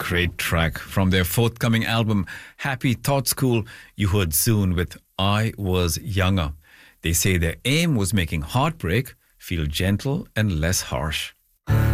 great track. From their forthcoming album, Happy Thought School, you heard Zoon with I Was Younger. They say their aim was making heartbreak feel gentle and less harsh.